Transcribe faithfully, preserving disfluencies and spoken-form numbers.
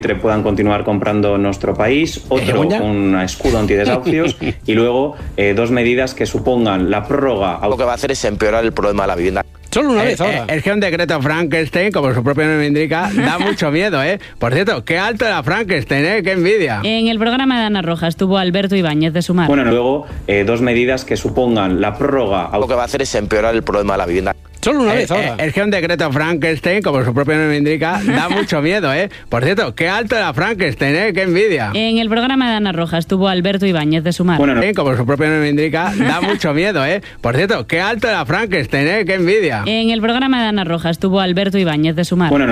puedan continuar comprando en nuestro país, otro un escudo antidesahucios y luego eh, dos medidas que supongan la prórroga. Lo que va a hacer es empeorar el problema de la vivienda. Solo una vez ahora. Es que un decreto Frankenstein, como su propio nombre indica, da mucho miedo, ¿eh? Por cierto, qué alto era Frankenstein, ¿eh? Qué envidia. En el programa de Ana Roja estuvo Alberto Ibáñez de Sumar. Bueno, luego eh, dos medidas que supongan la prórroga. Lo que va a hacer es empeorar el problema de la vivienda. Solo una vez ahora. Es que un decreto Frankenstein, como su propio nombre indica, da mucho miedo, ¿eh? Por cierto, qué alto era Frankenstein, ¿eh? Qué envidia. En el programa de Ana Roja estuvo Alberto Ibáñez de Sumar. Bueno, como su propio nombre indica, da mucho miedo, ¿eh? Por cierto, qué alto era Frankenstein, ¿eh? Qué envidia. En el programa de Ana Roja estuvo Alberto Ibáñez de Sumar. Bueno,